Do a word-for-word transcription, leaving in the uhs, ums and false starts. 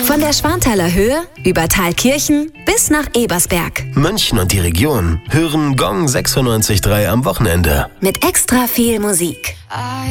Von der Schwanthaler Höhe über Thalkirchen bis nach Ebersberg. München und die Region hören Gong sechsundneunzig Komma drei am Wochenende. Mit extra viel Musik.